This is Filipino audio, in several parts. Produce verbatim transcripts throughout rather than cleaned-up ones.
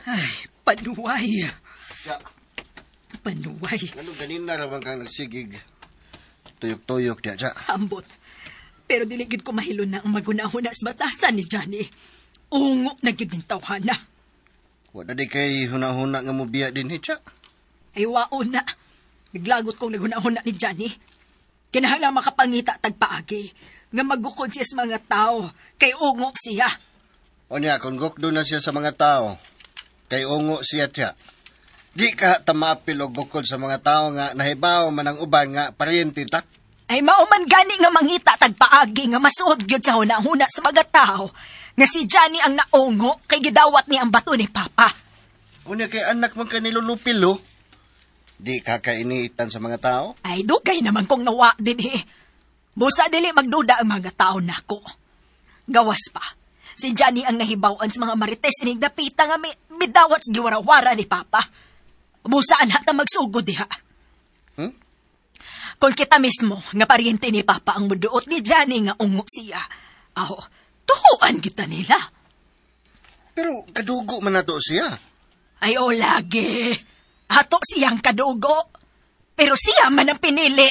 Ay, panuway. Ya, Panuway. ano ganina raman kang nagsigig. Tuyok-tuyok diya, siya. Ambot. Pero diligid ko mahilo na ang magunahon sa batasan ni Johnny. Ungo na gyud ning tawhana. Wala di kay hunahuna nga mo biya din, siya. Ay waon na. Naglagot kong nagunahon na ni Johnny. Kinahanglan makapangita tagpaagi nga magukod siya sa mga tao kay ungo siya. O niya, kung gukdo na siya sa mga tao, kay ungo siya siya. Di ka tamapil o gukod sa mga tao nga nahibaw man ang uban nga paryente ta. Ay mauman gani nga mangita tagpaagi nga masuod gyud sa hunahuna sa mga tao nga si Johnny ang naungo kay gidawat ni ang bato ni Papa. O niya, kay anak man ka nilulupil, oh. Di ka kainitan sa mga tao? Ay dugay naman kong nawa din eh. Busa dili magduda ang mga tao nako. Gawas pa. Si Johnny ang nahibawan sa mga marites inig dapita nga mi, midawat sa giwarawara ni Papa. Busa anak na magsugod diha. Hmm? Kung kita mismo nga paryente ni Papa ang muduot ni Johnny nga ungo siya, aho, tuhuan kita nila. Pero kadugo man na to siya. Ay o lagi. Ato siyang kadugo. Pero siya man ang pinili.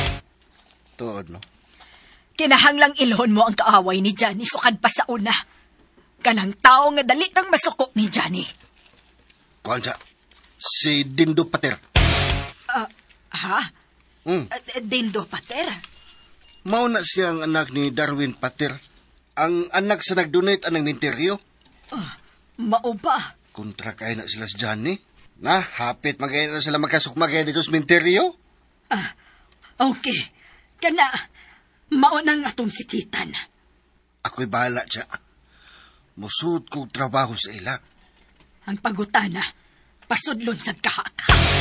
Tuod, no? Kinahanglang ilhon mo ang kaaway ni Johnny sukad pa sa una. Kanang tao nga dali nang masuko ni Johnny. Kuhan siya, si Dindo Pater. Uh, ha? Hmm. Uh, Dindo Pater? Mao na siyang anak ni Darwin Pater. Ang anak sa nag-donate anang minteryo. Uh, mao ba? Kontra kaya na sila sa Johnny. Na, hapit magaya na sila magkasukmagaya dito sa minteryo. Ah, okay. Kana, mao nang atong sikitan. Ako'y bahala siya. Musud kong trabaho sa ila. Ang pagutana, pasudlon sa kahaka.